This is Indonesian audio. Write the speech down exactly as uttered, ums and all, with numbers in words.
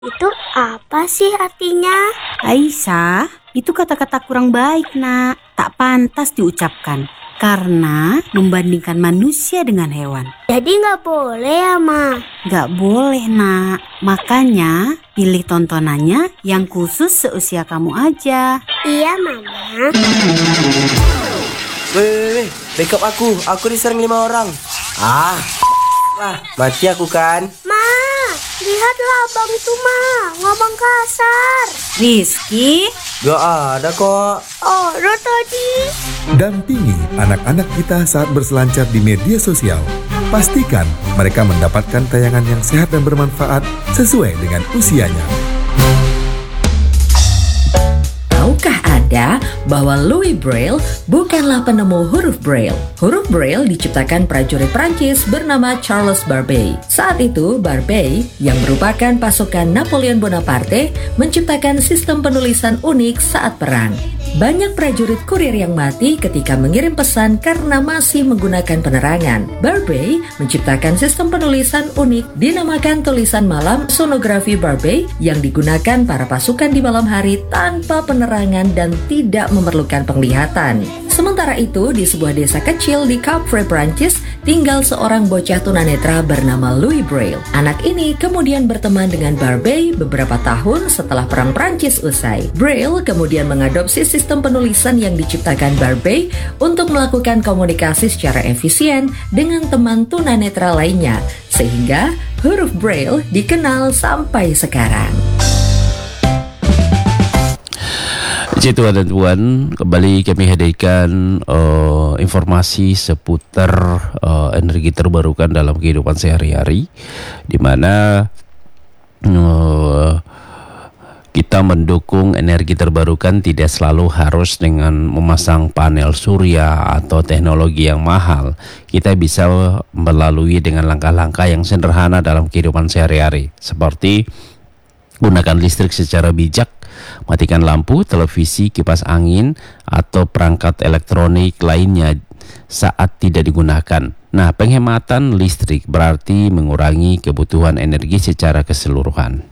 Itu apa sih artinya? Aisyah, itu kata-kata kurang baik, nak. Tak pantas diucapkan karena membandingkan manusia dengan hewan. Jadi nggak boleh ya, Ma? Nggak boleh, nak. Makanya pilih tontonannya yang khusus seusia kamu aja. Iya, Mama. Weh, weh, weh, backup aku. Aku diserang lima orang. Ah, ah, mati aku kan? Ma, lihatlah abang itu, Ma. Ngomong kasar. Rizky, Gak ada kok. Oh, lo tadi. Dampingi anak-anak kita saat berselancar di media sosial. Pastikan mereka mendapatkan tayangan yang sehat dan bermanfaat sesuai dengan usianya. Tahukah Anda bahwa Louis Braille bukanlah penemu huruf Braille? Huruf Braille diciptakan prajurit Prancis bernama Charles Barbey. Saat itu, Barbey, yang merupakan pasukan Napoleon Bonaparte, menciptakan sistem penulisan unik saat perang. Banyak prajurit kurir yang mati ketika mengirim pesan karena masih menggunakan penerangan. Barbey menciptakan sistem penulisan unik dinamakan tulisan malam sonografi Barbey yang digunakan para pasukan di malam hari tanpa penerangan dan tidak memerlukan penglihatan. Sementara itu, di sebuah desa kecil di Capre, Prancis, tinggal seorang bocah tunanetra bernama Louis Braille. Anak ini kemudian berteman dengan Barbey beberapa tahun setelah Perang Prancis usai. Braille kemudian mengadopsi sistem penulisan yang diciptakan Barbey untuk melakukan komunikasi secara efisien dengan teman tunanetra lainnya, sehingga huruf Braille dikenal sampai sekarang. Itu dan Tuan, kembali kami hadirkan uh, informasi seputar uh, energi terbarukan dalam kehidupan sehari-hari, di mana uh, kita mendukung energi terbarukan tidak selalu harus dengan memasang panel surya atau teknologi yang mahal. Kita bisa melalui dengan langkah-langkah yang sederhana dalam kehidupan sehari-hari, seperti gunakan listrik secara bijak, matikan lampu, televisi, kipas angin, atau perangkat elektronik lainnya saat tidak digunakan. Nah, penghematan listrik berarti mengurangi kebutuhan energi secara keseluruhan.